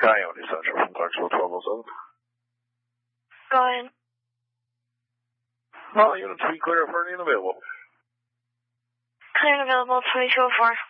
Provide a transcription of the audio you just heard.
Coyote Central from Clarksville 1207. Go ahead. All units be clear for any available. Clear and available 2204.